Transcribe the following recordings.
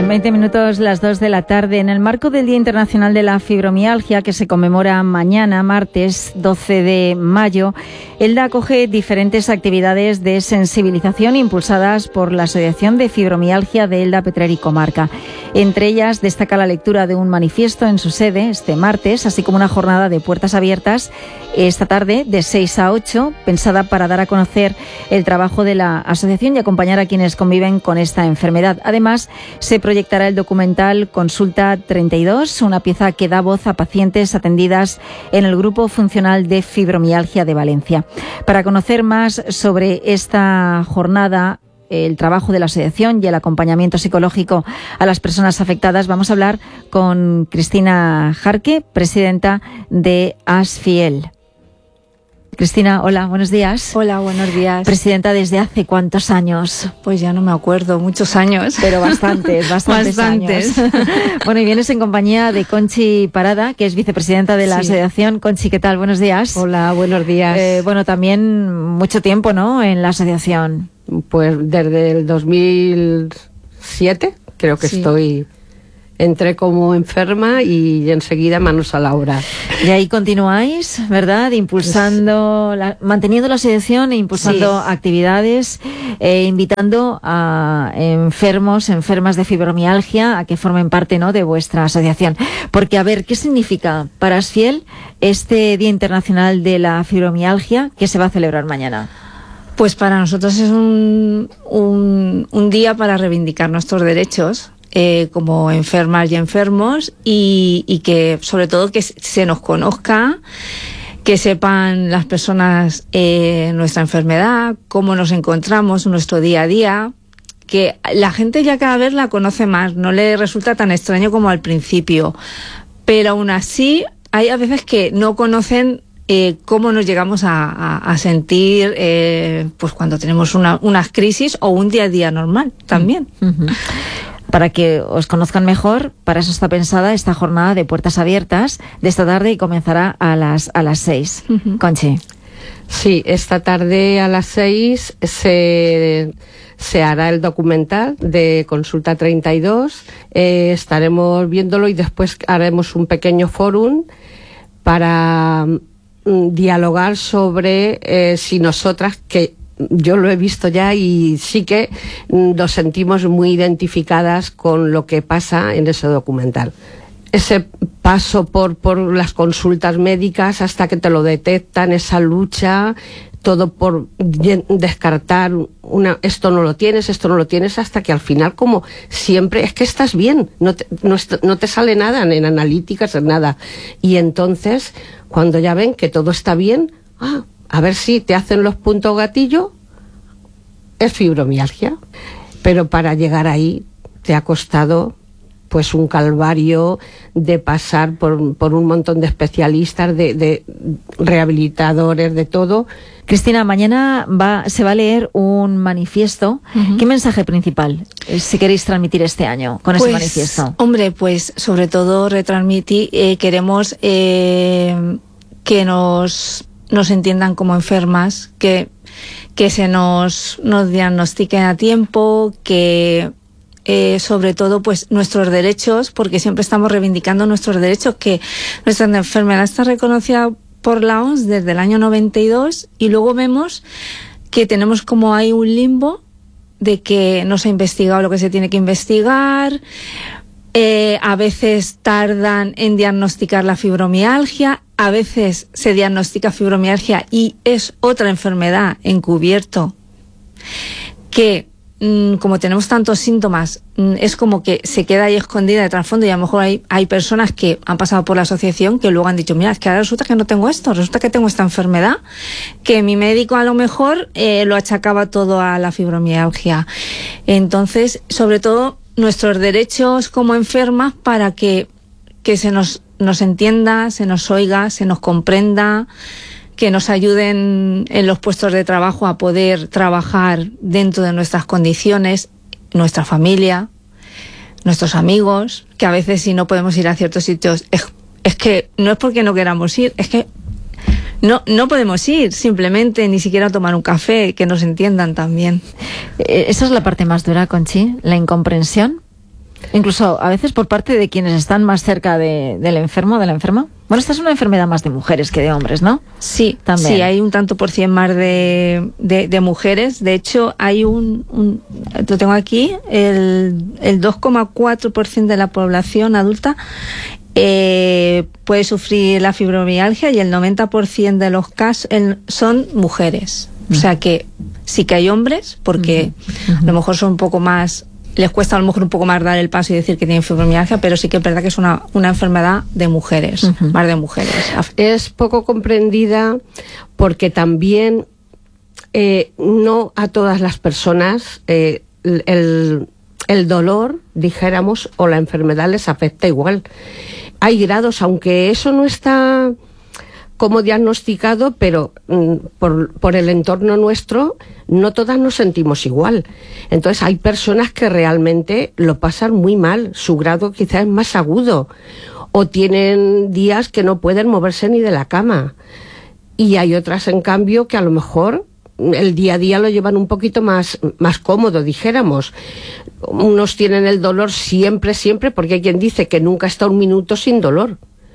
20 minutos las 2 de la tarde. En el marco del Día Internacional de la Fibromialgia, que se conmemora mañana, martes 12 de mayo, ELDA acoge diferentes actividades de sensibilización impulsadas por la Asociación de Fibromialgia de ELDA, Petrer y Comarca. Entre ellas destaca la lectura de un manifiesto en su sede este martes, así como una jornada de puertas abiertas esta tarde de 6 a 8, pensada para dar a conocer el trabajo de la asociación y acompañar a quienes conviven con esta enfermedad. Además, se proyectará el documental Consulta 32, una pieza que da voz a pacientes atendidas en el Grupo Funcional de Fibromialgia de Valencia. Para conocer más sobre esta jornada, el trabajo de la asociación y el acompañamiento psicológico a las personas afectadas, vamos a hablar con Cristina Jarque, presidenta de ASFIEL. Cristina, hola, buenos días. Hola, buenos días. Presidenta, ¿desde hace cuántos años? Pues ya no me acuerdo, muchos años. Pero bastantes años. Bueno, y vienes en compañía de Conchi Parada, que es vicepresidenta de la asociación. Conchi, ¿qué tal? Buenos días. Hola, buenos días. Bueno, también mucho tiempo, ¿no?, en la asociación. Pues desde el 2007, creo que estoy... Entré como enferma y enseguida manos a la obra. Y ahí continuáis, ¿verdad? Impulsando, manteniendo la asociación e impulsando actividades, invitando a enfermas de fibromialgia a que formen parte, ¿no?, de vuestra asociación. Porque, a ver, ¿qué significa para ASFIEL este Día Internacional de la Fibromialgia que se va a celebrar mañana? Pues para nosotros es un día para reivindicar nuestros derechos como enfermas y enfermos y que sobre todo que se nos conozca, que sepan las personas nuestra enfermedad, cómo nos encontramos, nuestro día a día, que la gente ya cada vez la conoce más, no le resulta tan extraño como al principio, pero aún así hay a veces que no conocen cómo nos llegamos a sentir pues cuando tenemos unas crisis o un día a día normal también. Para que os conozcan mejor, para eso está pensada esta jornada de puertas abiertas de esta tarde y comenzará a las 6. Conchi. Sí, esta tarde a las 6 se hará el documental de Consulta 32. Estaremos viéndolo y después haremos un pequeño fórum para dialogar sobre si nosotras, que yo lo he visto ya y sí que nos sentimos muy identificadas con lo que pasa en ese documental. Ese paso por las consultas médicas hasta que te lo detectan, esa lucha, todo por descartar esto no lo tienes, hasta que al final, como siempre, es que estás bien, no te sale nada en analíticas, en nada. Y entonces, cuando ya ven que todo está bien, a ver si te hacen los puntos gatillo, es fibromialgia. Pero para llegar ahí te ha costado pues un calvario de pasar por un montón de especialistas, de rehabilitadores, de todo. Cristina, mañana se va a leer un manifiesto. ¿Qué mensaje principal si queréis transmitir este año con ese manifiesto? Hombre, pues sobre todo retransmitir, queremos que nos entiendan como enfermas, que se nos diagnostiquen a tiempo, que sobre todo pues nuestros derechos, porque siempre estamos reivindicando nuestros derechos, que nuestra enfermedad está reconocida por la OMS desde el año 92 y luego vemos que tenemos como hay un limbo de que no se ha investigado lo que se tiene que investigar. A veces tardan en diagnosticar la fibromialgia, a veces se diagnostica fibromialgia y es otra enfermedad encubierto que como tenemos tantos síntomas es como que se queda ahí escondida de trasfondo y a lo mejor hay personas que han pasado por la asociación que luego han dicho, mira, es que ahora resulta que no tengo esto, resulta que tengo esta enfermedad, que mi médico a lo mejor lo achacaba todo a la fibromialgia. Entonces, sobre todo nuestros derechos como enfermas para que se nos entienda, se nos oiga, se nos comprenda, que nos ayuden en los puestos de trabajo a poder trabajar dentro de nuestras condiciones, nuestra familia, nuestros amigos, que a veces si no podemos ir a ciertos sitios, es que no es porque no queramos ir, es que no podemos ir, simplemente ni siquiera a tomar un café, que nos entiendan también. Esa es la parte más dura, Conchi, la incomprensión. Incluso a veces por parte de quienes están más cerca del enfermo o de la enferma. Bueno, esta es una enfermedad más de mujeres que de hombres, ¿no? Sí, también. Sí, hay un tanto por cien más de mujeres. De hecho, hay lo tengo aquí, el 2,4% de la población adulta puede sufrir la fibromialgia y el 90% de los casos son mujeres. O sea que sí que hay hombres, porque a lo mejor son un poco más, les cuesta a lo mejor un poco más dar el paso y decir que tienen fibromialgia, pero sí que es verdad que es una enfermedad de mujeres, más de mujeres. Es poco comprendida porque también no a todas las personas el dolor, dijéramos, o la enfermedad les afecta igual. Hay grados, aunque eso no está como diagnosticado, pero por el entorno nuestro, no todas nos sentimos igual. Entonces hay personas que realmente lo pasan muy mal, su grado quizás es más agudo, o tienen días que no pueden moverse ni de la cama. Y hay otras, en cambio, que a lo mejor el día a día lo llevan un poquito más cómodo, dijéramos. Unos tienen el dolor siempre, porque hay quien dice que nunca está un minuto sin dolor.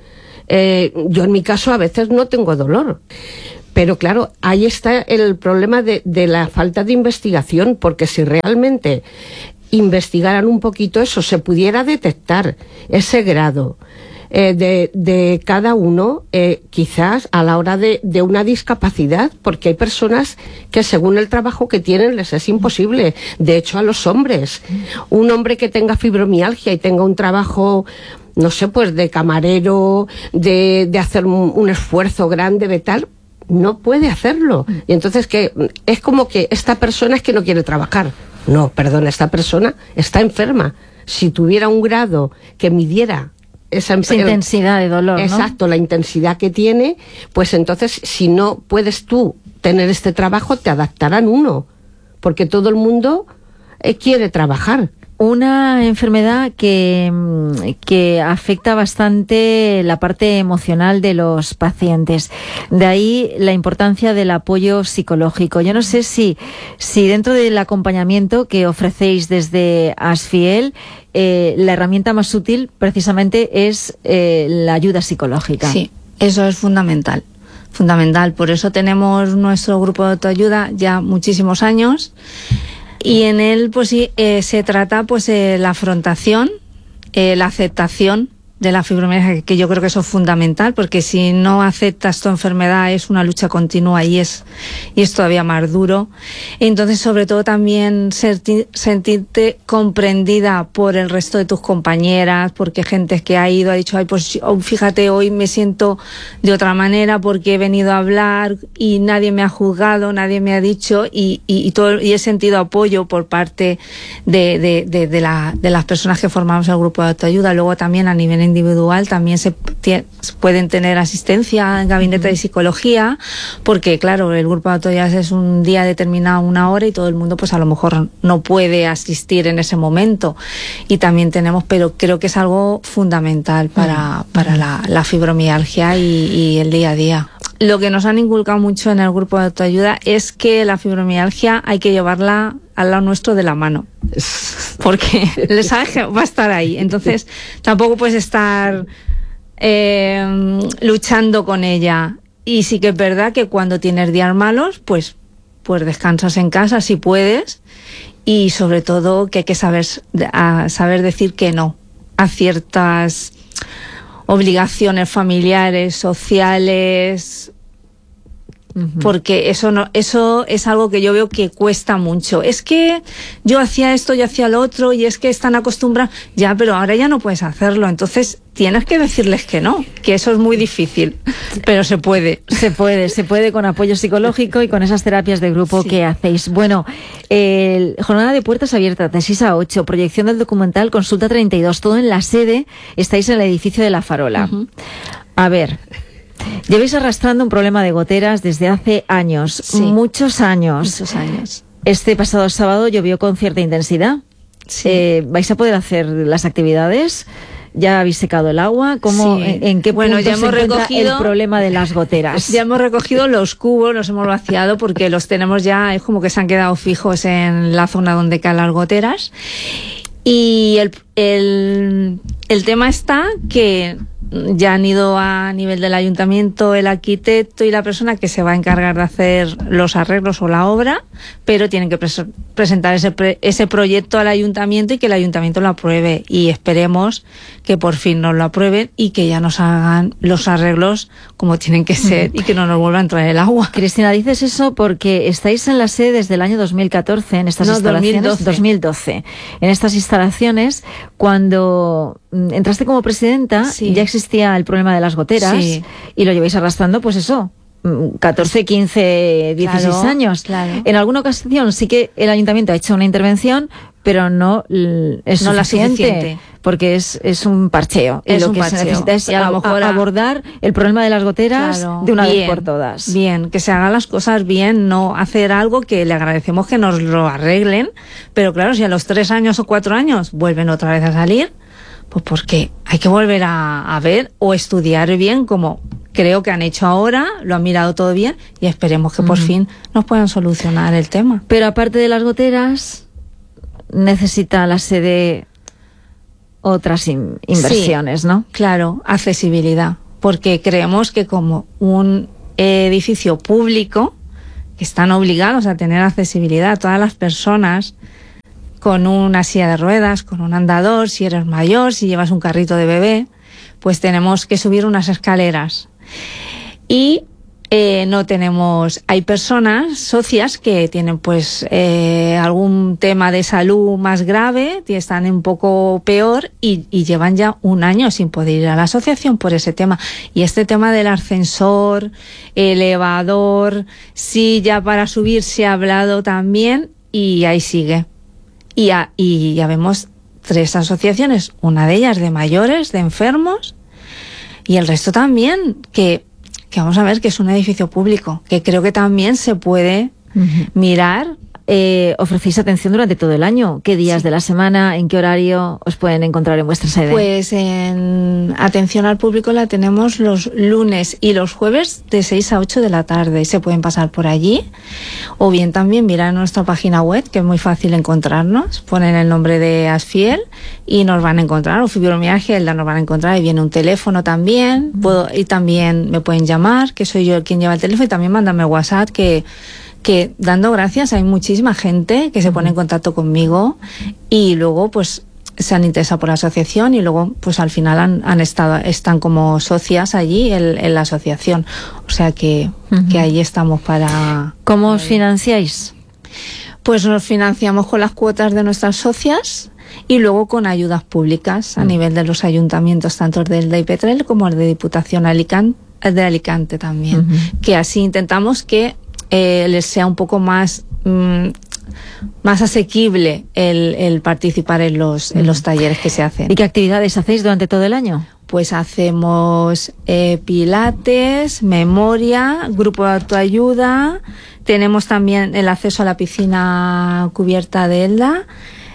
Yo en mi caso a veces no tengo dolor, pero claro, ahí está el problema de la falta de investigación, porque si realmente investigaran un poquito eso, se pudiera detectar ese grado de cada uno, quizás a la hora de una discapacidad, porque hay personas que según el trabajo que tienen les es imposible. De hecho, a los hombres, un hombre que tenga fibromialgia y tenga un trabajo, no sé, pues de camarero, de hacer un esfuerzo grande de tal, no puede hacerlo. Y entonces que es como que esta persona es que no quiere trabajar. No, perdón, esta persona está enferma. Si tuviera un grado que midiera esa intensidad de dolor, ¿no? Exacto, la intensidad que tiene, pues entonces si no puedes tú tener este trabajo, te adaptarán uno, porque todo el mundo quiere trabajar. Una enfermedad que afecta bastante la parte emocional de los pacientes. De ahí la importancia del apoyo psicológico. Yo no sé si dentro del acompañamiento que ofrecéis desde Asfiel, la herramienta más útil precisamente es la ayuda psicológica. Sí, eso es fundamental. Fundamental. Por eso tenemos nuestro grupo de autoayuda ya muchísimos años. Y en él, pues sí, se trata pues la afrontación, la aceptación de la fibromialgia, que yo creo que eso es fundamental, porque si no aceptas tu enfermedad es una lucha continua y es todavía más duro. Entonces, sobre todo también sentirte comprendida por el resto de tus compañeras, porque gente que ha ido ha dicho, ay, pues fíjate, hoy me siento de otra manera porque he venido a hablar y nadie me ha juzgado, nadie me ha dicho, y he sentido apoyo por parte de las personas que formamos el grupo de autoayuda. Luego también a nivel individual también se pueden tener asistencia en gabinete de psicología, porque claro, el grupo de autoayuda es un día determinado, una hora, y todo el mundo pues a lo mejor no puede asistir en ese momento, y también tenemos, pero creo que es algo fundamental para la fibromialgia y el día a día. Lo que nos han inculcado mucho en el grupo de autoayuda es que la fibromialgia hay que llevarla al lado nuestro de la mano, porque sabes que va a estar ahí. Entonces tampoco puedes estar luchando con ella. Y sí que es verdad que cuando tienes días malos, pues descansas en casa si puedes, y sobre todo que hay que saber decir que no a ciertas obligaciones familiares, sociales, porque eso es algo que yo veo que cuesta mucho. Es que yo hacía esto, yo hacía lo otro, y es que están acostumbrados, ya, pero ahora ya no puedes hacerlo, entonces tienes que decirles que no, que eso es muy difícil, pero se puede con apoyo psicológico y con esas terapias de grupo que hacéis. Bueno, jornada de puertas abiertas de 6 a 8, proyección del documental Consulta 32, todo en la sede, estáis en el edificio de La Farola. A ver, lleváis arrastrando un problema de goteras desde hace años, muchos años. Este pasado sábado llovió con cierta intensidad. ¿Vais a poder hacer las actividades? ¿Ya habéis secado el agua? ¿Cómo, en qué punto ya hemos recogido el problema de las goteras? Ya hemos recogido los cubos, los hemos vaciado porque los tenemos ya, es como que se han quedado fijos en la zona donde caen las goteras. Y el tema está que ya han ido a nivel del ayuntamiento el arquitecto y la persona que se va a encargar de hacer los arreglos o la obra, pero tienen que presentar ese proyecto al ayuntamiento y que el ayuntamiento lo apruebe, y esperemos que por fin nos lo aprueben y que ya nos hagan los arreglos como tienen que ser y que no nos vuelvan a traer el agua. Cristina, dices eso porque estáis en la sede desde el año 2014 en estas instalaciones. 2012. En estas instalaciones, cuando entraste como presidenta, ya existía el problema de las goteras, y lo lleváis arrastrando, pues eso, 14, 15, 16 años. Claro. En alguna ocasión sí que el ayuntamiento ha hecho una intervención, pero no es suficiente, porque es un parcheo. Y lo que se necesita es a lo mejor abordar el problema de las goteras de una vez por todas. Bien, que se hagan las cosas bien, no hacer algo que le agradecemos que nos lo arreglen, pero claro, si a los 3 años o 4 años vuelven otra vez a salir, pues porque hay que volver a ver o estudiar bien, como creo que han hecho ahora, lo han mirado todo bien, y esperemos que por fin nos puedan solucionar el tema. Pero aparte de las goteras, necesita la sede otras inversiones, ¿no? Claro, accesibilidad, porque creemos que como un edificio público, que están obligados a tener accesibilidad a todas las personas, con una silla de ruedas, con un andador, si eres mayor, si llevas un carrito de bebé, pues tenemos que subir unas escaleras. Y no tenemos, hay personas, socias, que tienen pues algún tema de salud más grave, y están un poco peor, y llevan ya 1 año sin poder ir a la asociación por ese tema. Y este tema del ascensor, elevador, silla para subir, se ha hablado también, y ahí sigue. Y ya vemos 3 asociaciones, una de ellas de mayores, de enfermos, y el resto también, que vamos a ver que es un edificio público, que creo que también se puede mirar. ¿Ofrecéis atención durante todo el año? ¿Qué días de la semana, en qué horario os pueden encontrar en vuestra sede? Pues en atención al público la tenemos los lunes y los jueves de 6 a 8 de la tarde. Se pueden pasar por allí, o bien también mirar nuestra página web, que es muy fácil encontrarnos. Ponen el nombre de Asfiel y nos van a encontrar, o fibromialgia ELDA nos van a encontrar, y viene un teléfono también. Y también me pueden llamar, que soy yo quien lleva el teléfono, y también mándame WhatsApp, que dando gracias hay muchísima gente que se pone en contacto conmigo, y luego pues se han interesado por la asociación, y luego pues al final están como socias allí en la asociación, o sea que ahí estamos para... ¿Cómo os financiáis? Pues nos financiamos con las cuotas de nuestras socias, y luego con ayudas públicas a nivel de los ayuntamientos, tanto el del Petrel como el de Diputación de Alicante también, que así intentamos que les sea un poco más asequible el participar en los talleres que se hacen. ¿Y qué actividades hacéis durante todo el año? Pues hacemos pilates, memoria, grupo de autoayuda, tenemos también el acceso a la piscina cubierta de ELDA,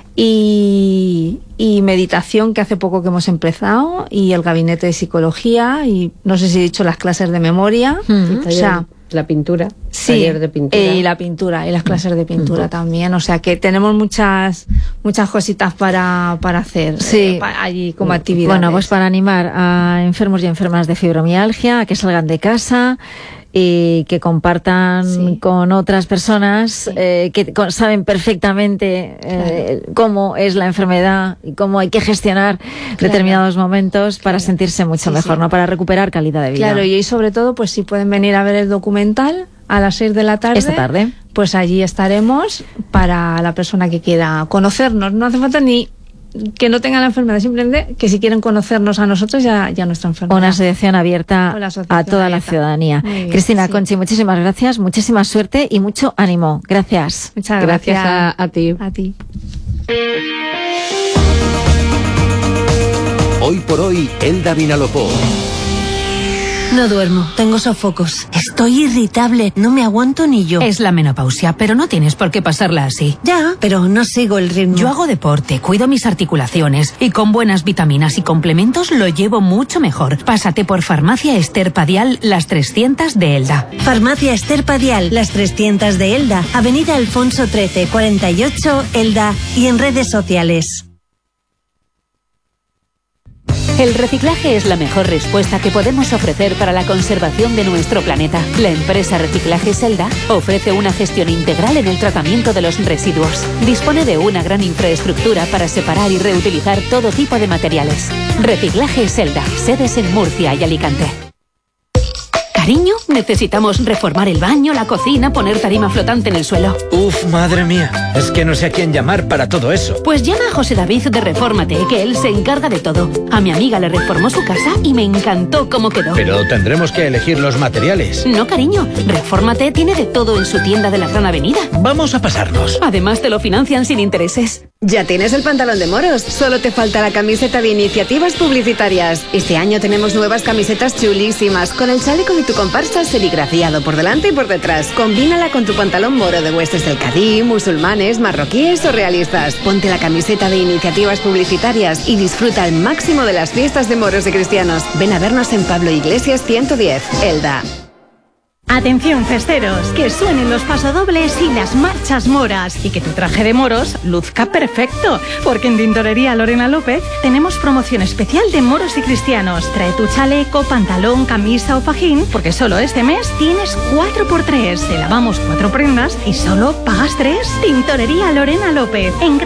y meditación, que hace poco que hemos empezado, y el gabinete de psicología, y no sé si he dicho las clases de memoria, o sea... La pintura, sí, taller de pintura. Y la pintura, y las clases de pintura también, o sea que tenemos muchas cositas para hacer allí como actividades. Bueno, pues para animar a enfermos y enfermas de fibromialgia a que salgan de casa y que compartan con otras personas que saben perfectamente cómo es la enfermedad y cómo hay que gestionar determinados momentos para sentirse mucho mejor, ¿no? Para recuperar calidad de vida. Claro, y sobre todo, pues si pueden venir a ver el documental a las 6 de la tarde. Esta tarde. Pues allí estaremos para la persona que quiera conocernos. No hace falta ni que no tengan la enfermedad, simplemente que si quieren conocernos a nosotros ya nuestra enfermedad. Una asociación abierta a toda la ciudadanía. Cristina, Conchi, muchísimas gracias, muchísima suerte y mucho ánimo. Gracias. Muchas gracias a ti. A ti. Hoy por hoy, Elda Vinalopó. No duermo, tengo sofocos, estoy irritable, no me aguanto ni yo. Es la menopausia, pero no tienes por qué pasarla así. Ya, pero no sigo el ritmo. Yo hago deporte, cuido mis articulaciones y con buenas vitaminas y complementos lo llevo mucho mejor. Pásate por Farmacia Ester Padial, las 300 de Elda. Farmacia Ester Padial, las 300 de Elda, Avenida Alfonso 13, 48, Elda, y en redes sociales. El reciclaje es la mejor respuesta que podemos ofrecer para la conservación de nuestro planeta. La empresa Reciclaje Selda ofrece una gestión integral en el tratamiento de los residuos. Dispone de una gran infraestructura para separar y reutilizar todo tipo de materiales. Reciclaje Selda, sedes en Murcia y Alicante. Cariño, necesitamos reformar el baño, la cocina, poner tarima flotante en el suelo. Uf, madre mía, es que no sé a quién llamar para todo eso. Pues llama a José David de Refórmate, que él se encarga de todo. A mi amiga le reformó su casa y me encantó cómo quedó. Pero tendremos que elegir los materiales. No, cariño, Refórmate tiene de todo en su tienda de la Gran Avenida. Vamos a pasarnos. Además te lo financian sin intereses. Ya tienes el pantalón de moros, solo te falta la camiseta de iniciativas publicitarias. Este año tenemos nuevas camisetas chulísimas, con el chaleco de tu comparsa serigrafiado por delante y por detrás. Combínala con tu pantalón moro de huestes del Cadí, musulmanes, marroquíes o realistas. Ponte la camiseta de iniciativas publicitarias y disfruta al máximo de las fiestas de moros y cristianos. Ven a vernos en Pablo Iglesias 110, Elda. Atención festeros, que suenen los pasodobles y las marchas moras y que tu traje de moros luzca perfecto, porque en Tintorería Lorena López tenemos promoción especial de moros y cristianos. Trae tu chaleco, pantalón, camisa o fajín, porque solo este mes tienes 4x3. Te lavamos 4 prendas y solo pagas 3. Tintorería Lorena López, en